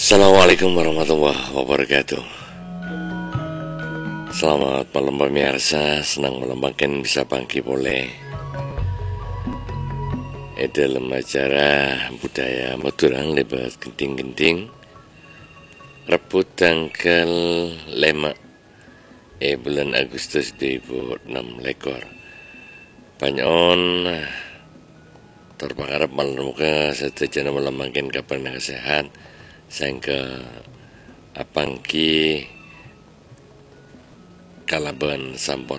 Assalamualaikum warahmatullahi wabarakatuh. Selamat malam pemirsa, senang melambangkan bisa pangki boleh dalam acara budaya Madurang lebat genting-genting Rebut tanggal 5 bulan Agustus 2006 lekor Panyon terpangarap malam muka setuju melambangkan kabar sehat sangka apangki kalaban sampun.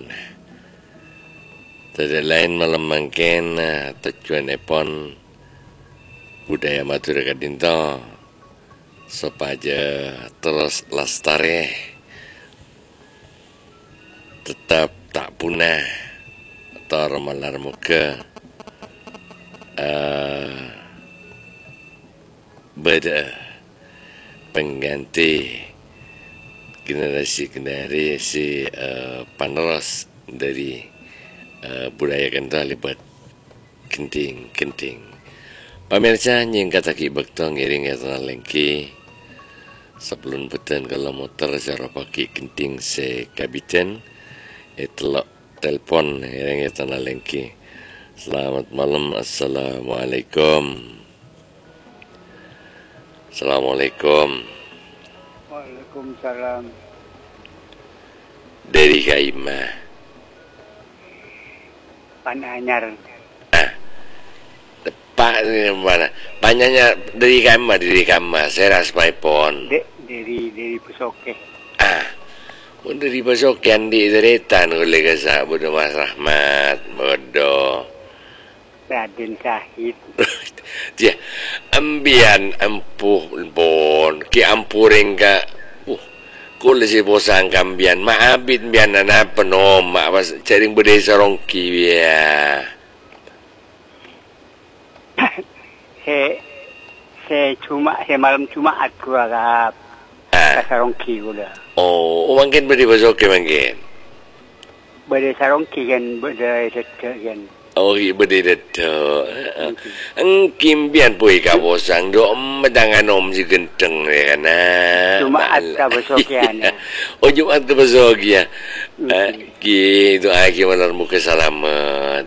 Tidak lain melambangkan tujuan epon budaya Madura Kadinto supaya terus lestari tetap tak punah atau malar muka beda pengganti generasi penerus dari budaya Kanto libat kenting. Pemirsa yang kata ki bekto ngiring ya tanah lengki sebelum beten kalau motor cara pagi kenting se kabiten telok telepon ngiring ya tanah lengki. Selamat malam, assalamualaikum. Assalamualaikum. Waalaikumsalam. Dari Kaima. Pananyar. Pak ini mana? Pananya dari Kaima. Saya rasmai pon. Dari Pesoke. Dari Pesokean di deretan oleh kasa bodoh Mas Rahmat, bodoh. Raden Syahid. Dia ambian ampuh pon ki ampuring ka kule si bosang kambian maabit bian na penom mak pas caring bede sarongki ya se malam Jumat gua ka sarongki gua. Oh mungkin bede basoke mungkin Bede sarongki kan bede kan. Oh iya beda dah. Kimbian pui kabosang do medangan om si genteng ya kan. Jumaat ka besokian. Oh Jumaat ke besokian. Gitu aki malar muka selamat.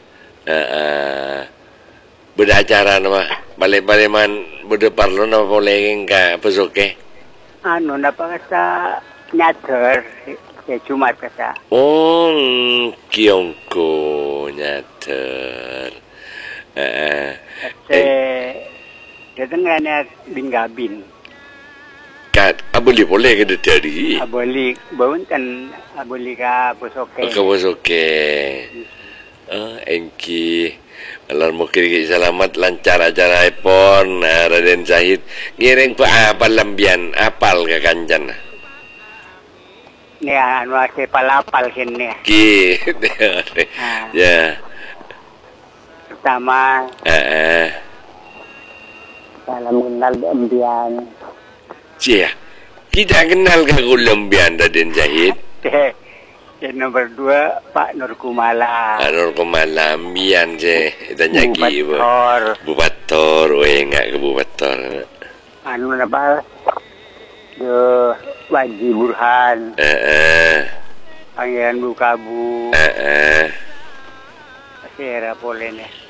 Beda acara nama balik-balik man beda parlo nama boleh ka besoke. Anu napa kata nyater ya Jumat kata. Oh kiongko nyater. Datangnya Linggabin. Kat aboli boleh ke dari? Aboli bangun kan aboli ka Bosoke. Ka Bosoke. Engki malam mukir selamat lancar acara ipon Raden Syahid ngiring pa apal lambian apal ka kancan. Ni anu ase palapal kene. Ki. Ya. Pertama. Salam kenal Lembian. Cia. Kita kenal ke Lembian Raden Syahid. Yang nomor 2 Pak Nur Kumala. Nur Kumala Mian je tanya ki Bupator, enggak ke Bupator. Anu napa? Yo Waji Burhan. Pangeran Bukabu. Sera polene.